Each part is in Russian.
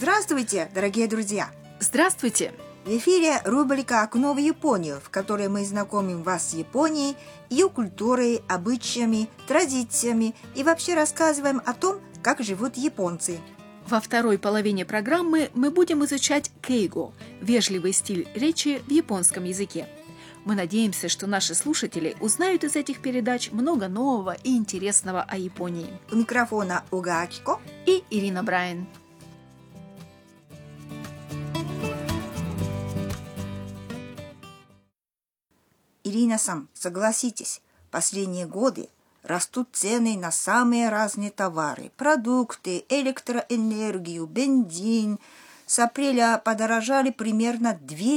Здравствуйте, дорогие друзья! Здравствуйте! В эфире рубрика «Окно в Японию», в которой мы знакомим вас с Японией, ее культурой, обычаями, традициями и вообще рассказываем о том, как живут японцы. Во второй половине программы мы будем изучать кейго – вежливый стиль речи в японском языке. Мы надеемся, что наши слушатели узнают из этих передач много нового и интересного о Японии. У микрофона Ога Акико и Ирина Брайан. Ирина-сан, согласитесь, последние годы растут цены на самые разные товары, продукты, электроэнергию, бензин. С апреля подорожали примерно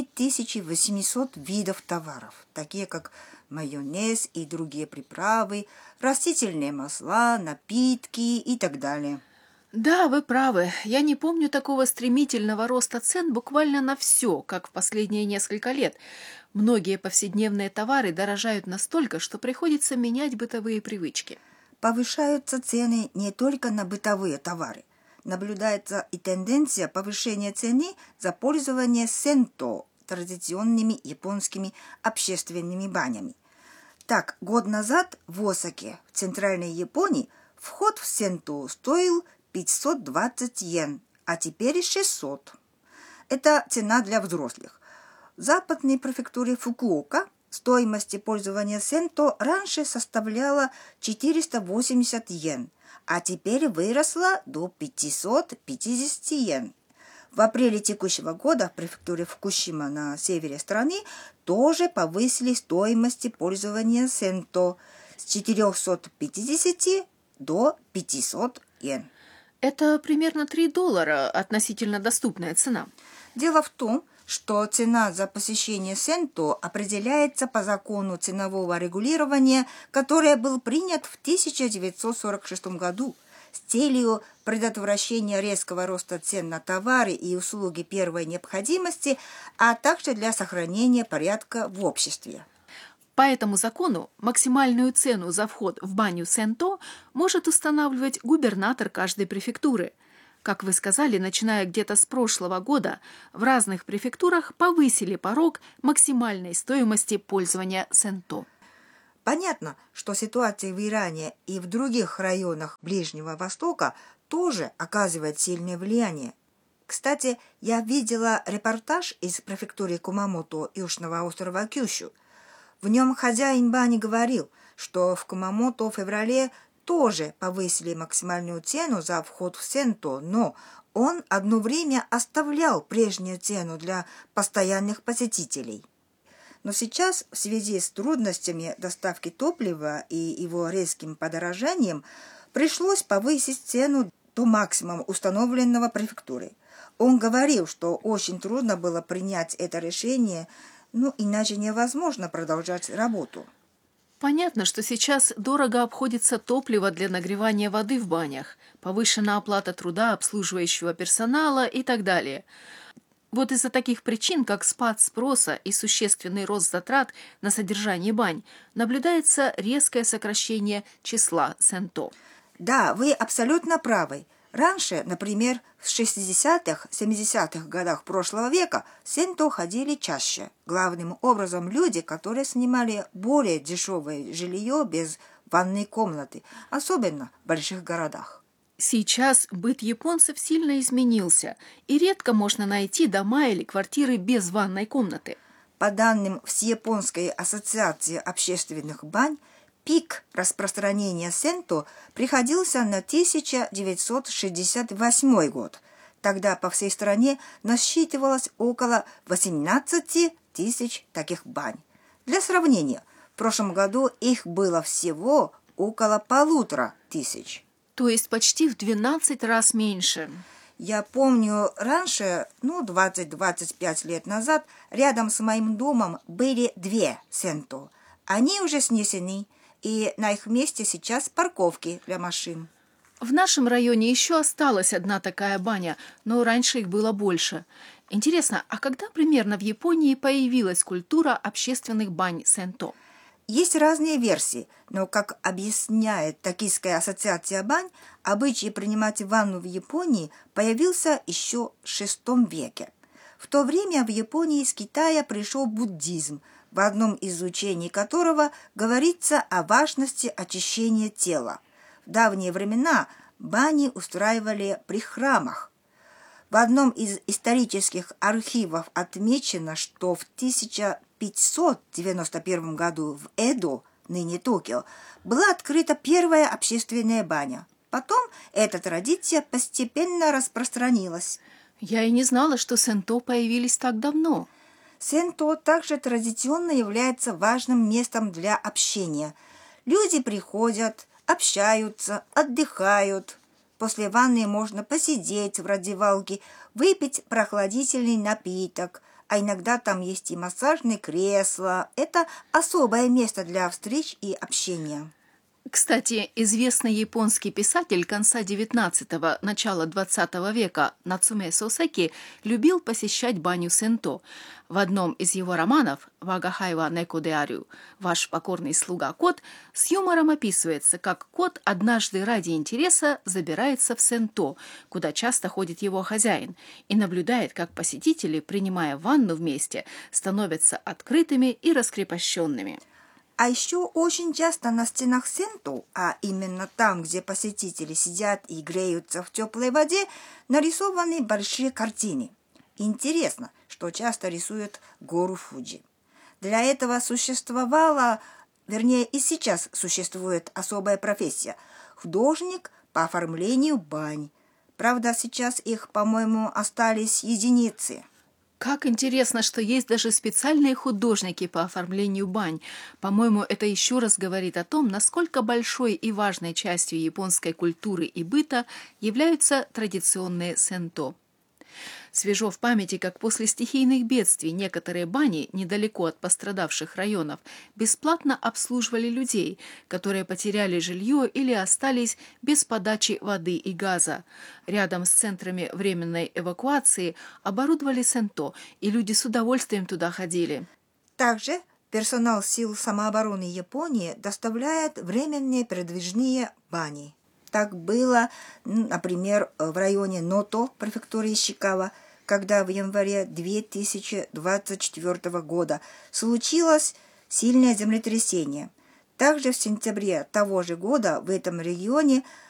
2800 видов товаров, такие как майонез и другие приправы, растительные масла, напитки и так далее. Да, вы правы. Я не помню такого стремительного роста цен буквально на все, как в последние несколько лет. Многие повседневные товары дорожают настолько, что приходится менять бытовые привычки. Повышаются цены не только на бытовые товары. Наблюдается и тенденция повышения цены за пользование сенто, традиционными японскими общественными банями. Так, год назад в Осаке, в центральной Японии, вход в сенто стоил 520 йен, а теперь 600. Это цена для взрослых. В западной префектуре Фукуока стоимость пользования сенто раньше составляла 480 йен, а теперь выросла до 550 йен. В апреле текущего года в префектуре Фукусима на севере страны тоже повысили стоимость пользования сенто с 450 до 500 йен. Это примерно $3 относительно доступная цена. Дело в том, что цена за посещение сенто определяется по закону ценового регулирования, который был принят в 1946 году с целью предотвращения резкого роста цен на товары и услуги первой необходимости, а также для сохранения порядка в обществе. По этому закону максимальную цену за вход в баню сенто может устанавливать губернатор каждой префектуры. Как вы сказали, начиная где-то с прошлого года, в разных префектурах повысили порог максимальной стоимости пользования сенто. Понятно, что ситуация в Иране и в других районах Ближнего Востока тоже оказывает сильное влияние. Кстати, я видела репортаж из префектуры Кумамото Южного острова Кюсю. В нем хозяин бани говорил, что в Кумамото в феврале тоже повысили максимальную цену за вход в сенто, но он одно время оставлял прежнюю цену для постоянных посетителей. Но сейчас, в связи с трудностями доставки топлива и его резким подорожанием, пришлось повысить цену до максимума, установленного префектурой. Он говорил, что очень трудно было принять это решение, иначе невозможно продолжать работу. Понятно, что сейчас дорого обходится топливо для нагревания воды в банях, повышена оплата труда обслуживающего персонала и так далее. Вот из-за таких причин, как спад спроса и существенный рост затрат на содержание бань, наблюдается резкое сокращение числа сенто. Да, вы абсолютно правы. Раньше, например, в 60-х, 70-х годах прошлого века в сенто ходили чаще. Главным образом люди, которые снимали более дешевое жилье без ванной комнаты, особенно в больших городах. Сейчас быт японцев сильно изменился, и редко можно найти дома или квартиры без ванной комнаты. По данным Всеяпонской ассоциации общественных бань, пик распространения сенто приходился на 1968 год. Тогда по всей стране насчитывалось около 18 тысяч таких бань. Для сравнения, в прошлом году их было всего около 1500. То есть почти в 12 раз меньше. Я помню, раньше, 20-25 лет назад, рядом с моим домом были 2 сенто. Они уже снесены, и на их месте сейчас парковки для машин. В нашем районе еще осталась одна такая баня, но раньше их было больше. Интересно, а когда примерно в Японии появилась культура общественных бань сенто? Есть разные версии, но, как объясняет Токийская ассоциация бань, обычай принимать ванну в Японии появился еще в VI веке. В то время в Японии из Китая пришел буддизм, в одном из учений которого говорится о важности очищения тела. В давние времена бани устраивали при храмах. В одном из исторических архивов отмечено, что в 1591 году в Эдо, ныне Токио, была открыта первая общественная баня. Потом эта традиция постепенно распространилась. Я и не знала, что сенто появились так давно. Сенто также традиционно является важным местом для общения. Люди приходят, общаются, отдыхают. После ванны можно посидеть в раздевалке, выпить прохладительный напиток, а иногда там есть и массажные кресла. Это особое место для встреч и общения. Кстати, известный японский писатель конца XIX – начала XX века Нацуме Сосеки любил посещать баню сенто. В одном из его романов «Вагахай ва неко де арю» «Ваш покорный слуга кот» с юмором описывается, как кот однажды ради интереса забирается в сенто, куда часто ходит его хозяин, и наблюдает, как посетители, принимая ванну вместе, становятся открытыми и раскрепощенными. А еще очень часто на стенах сенто, а именно там, где посетители сидят и греются в теплой воде, нарисованы большие картины. Интересно, что часто рисуют гору Фудзи. Для этого существовала, вернее и сейчас существует особая профессия – художник по оформлению бань. Правда, сейчас их, по-моему, остались единицы. Как интересно, что есть даже специальные художники по оформлению бань. По-моему, это еще раз говорит о том, насколько большой и важной частью японской культуры и быта являются традиционные сенто. Свежо в памяти, как после стихийных бедствий некоторые бани недалеко от пострадавших районов бесплатно обслуживали людей, которые потеряли жилье или остались без подачи воды и газа. Рядом с центрами временной эвакуации оборудовали сенто, и люди с удовольствием туда ходили. Также персонал сил самообороны Японии доставляет временные передвижные бани. Так было, например, в районе Ното, префектуры Ишикава, когда в январе 2024 года случилось сильное землетрясение. Также в сентябре того же года в этом регионе